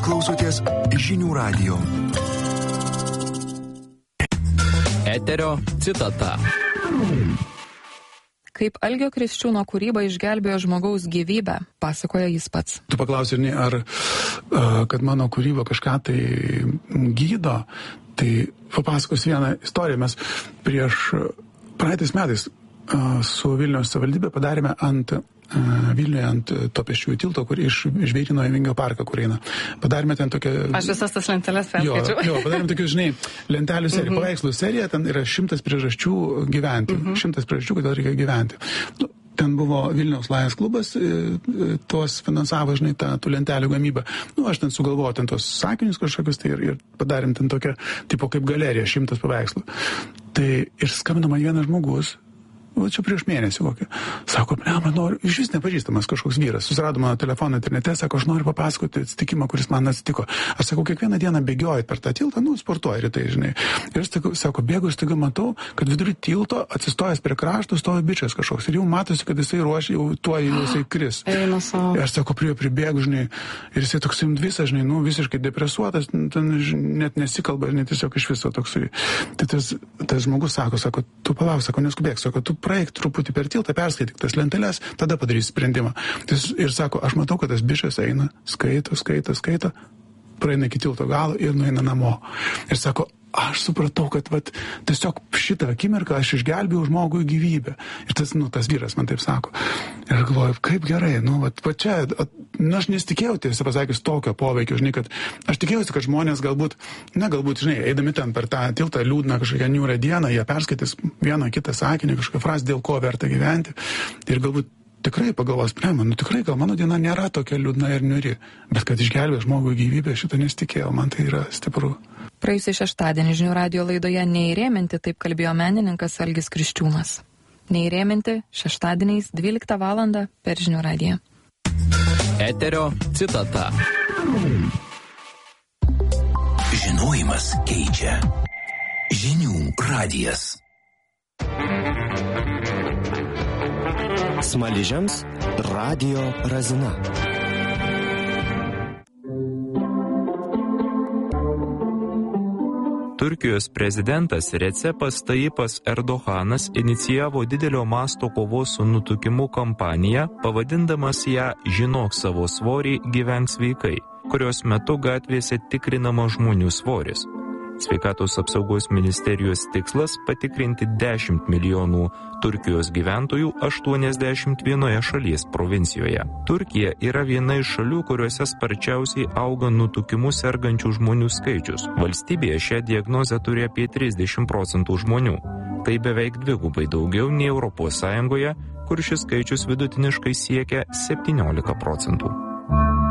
klausotės Žinių radijo. Eterio citata. Kaip Algio Kriščiūno kūryba išgelbėjo žmogaus gyvybę, pasakoja jis pats. Tu paklausai, ar kad mano kūryba kažką tai gydo, tai papasakos vieną istoriją. Mes praeitais metais su Vilniaus savivaldybė padarėme Vilniuje ant to pėsčiųjų tilto, kur iš Žvėryno į Vingio parką, kur eina. Padarėme ten tokią... Aš visas tas lenteles perskaičiau. Jo, padarėme tokius, lentelių seriją, paveikslų seriją, ten yra 100 priežasčių gyventi. 100 priežasčių, kodėl reikia gyventi. Ten buvo Vilniaus Lions klubas, tuos finansavo, tų lentelių gamybą. Aš ten sugalvojau ten tos sakinius kažkokius, tai ir padarėm ten tokią, tipo kaip galerija, 100 paveikslų. Tai ir skambino man vienas žmogus, čia prieš mėnesį kokį. Sako, noriu, iš vis nepažįstamas kažkoks vyras. Susirado mano telefoną internete, sako, aš noriu papasakoti atsitikimą, kuris man atsitiko. Aš sakau, kiekvieną dieną bėgiojat per tą tiltą, sportuoju rytai, žinai. Ir sako, bėgu, staiga matau, kad vidury tilto atsistojęs prie krašto stovi bičas kažkoks. Ir jau matosi, kad jisai ruošia, jau tuo jisai kris. Ir aš sako, pribėgu, žinai. Ir jisai toks visas, žinai, visiškai depresuotas, net nesikalba, žinai, tiesiog iš viso toksai. Tai tas žmogus sako, tu palauk, sako, neskubėk, sako, tu praeik truputį per tiltą, perskaityk tas lenteles, tada padarysi sprendimą. Ir sako, aš matau, kad tas bišas eina, skaito, praeina iki tilto galo ir nueina namo. Ir sako, aš supratau, kad tiesiog šitą akimirką aš išgelbėjau žmogui gyvybę. Ir tas vyras man taip sako. Ir aš galvoju, kaip gerai, čia, aš nesitikėjau, tiesą pasakius, tokio poveikio, žinai, kad aš tikėjausi, kad žmonės galbūt, žinai, eidami ten per tą tiltą liūdną kažkokią niūrą dieną, jie perskaitys vieną kitą sakinį, kažkokią frazę, dėl ko verta gyventi. Ir galbūt tikrai pagalvos, tikrai gal mano diena nėra tokia liūdna ir niūri, bet kad išgelbėjo žmogui gyvybę, šitą nesitikėjau, man tai yra stipru. Praėjusį šeštadienį Žinių radijo laidoje Neįrėminti taip kalbėjo menininkas Algis Kriščiūnas. Neįrėminti šeštadieniais 12 valandą per Žinių radiją. Eterio citata. Žinojimas keičia. Žinių radijas. Smaližiams radijo razina. Turkijos prezidentas Recepas Tayyipas Erdoganas inicijavo didelio masto kovos su nutukimu kampaniją, pavadindamas ją Žinok savo svorį, gyvenk sveikai, kurios metu gatvėse tikrinama žmonių svoris. Sveikatos apsaugos ministerijos tikslas – patikrinti 10 milijonų Turkijos gyventojų 81 šalies provincijoje. Turkija yra viena iš šalių, kuriuose sparčiausiai auga nutukimu sergančių žmonių skaičius. Valstybėje šią diagnozę turi apie 30% žmonių. Tai beveik dvigubai daugiau nei Europos Sąjungoje, kur šis skaičius vidutiniškai siekia 17%.